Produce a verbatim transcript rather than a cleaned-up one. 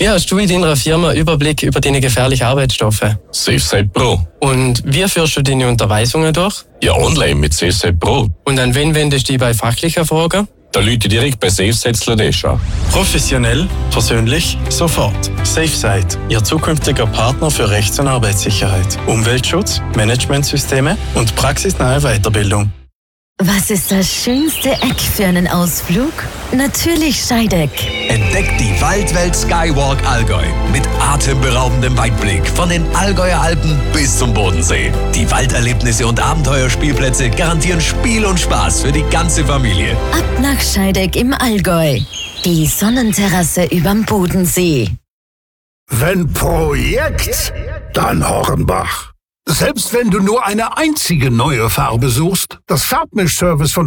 Wie hast du in deiner Firma Überblick über deine gefährlichen Arbeitsstoffe? SafeSite Pro. Und wie führst du deine Unterweisungen durch? Ja, online mit SafeSite Pro. Und an wen wendest du dich bei fachlichen Fragen? Da Leute direkt bei SafeSite Sladesh an. Professionell, persönlich, sofort. SafeSite, Ihr zukünftiger Partner für Rechts- und Arbeitssicherheit, Umweltschutz, Managementsysteme und praxisnahe Weiterbildung. Was ist das schönste Eck für einen Ausflug? Natürlich Scheideck. Entdeckt die Waldwelt Skywalk Allgäu mit atemberaubendem Weitblick von den Allgäuer Alpen bis zum Bodensee. Die Walderlebnisse und Abenteuerspielplätze garantieren Spiel und Spaß für die ganze Familie. Ab nach Scheideck im Allgäu. Die Sonnenterrasse überm Bodensee. Wenn Projekt, dann Hornbach. Selbst wenn du nur eine einzige neue Farbe suchst, das Farbmischservice von